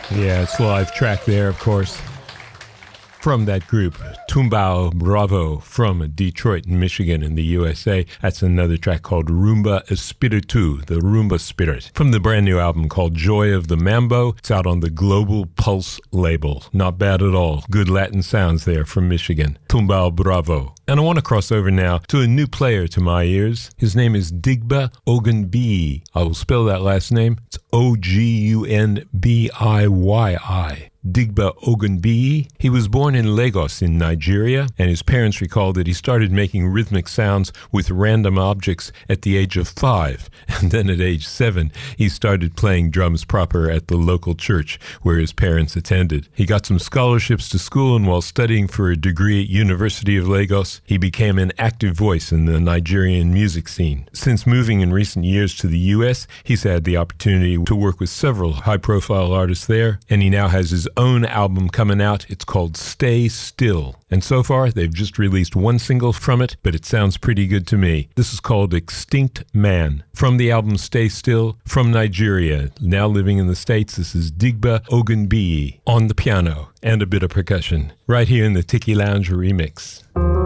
Yeah, it's a live track there, of course. From that group, Tumbao Bravo from Detroit, Michigan in the USA. That's another track called Rumba Espiritu, the Rumba Spirit. From the brand new album called Joy of the Mambo. It's out on the Global Pulse label. Not bad at all. Good Latin sounds there from Michigan. Tumbao Bravo. And I want to cross over now to a new player to my ears. His name is Digba Ogunbiyi. I will spell that last name. It's Ogunbiyi. Digba Ogunbiyi. He was born in Lagos in Nigeria, and his parents recall that he started making rhythmic sounds with random objects at the age of 5, and then at age 7 he started playing drums proper at the local church where his parents attended. He got some scholarships to school, and while studying for a degree at University of Lagos, he became an active voice in the Nigerian music scene. Since moving in recent years to the US, he's had the opportunity to work with several high-profile artists there, and he now has his own album coming out. It's called Stay Still. And so far, they've just released one single from it, but it sounds pretty good to me. This is called Extinct Man. From the album Stay Still, from Nigeria, now living in the States, this is Digba Ogunbiyi on the piano and a bit of percussion, right here in the Tiki Lounge remix.